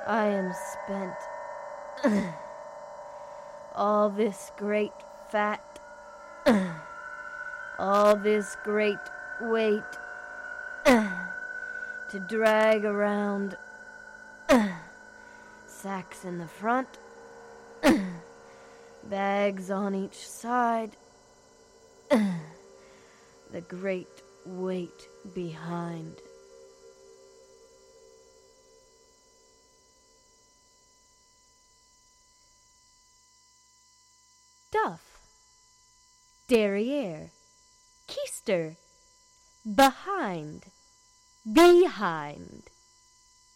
I am spent. All this great fat, all this great weight to drag around, sacks in the front, bags on each side, the great weight behind. Duff, derriere, keister, behind, behind.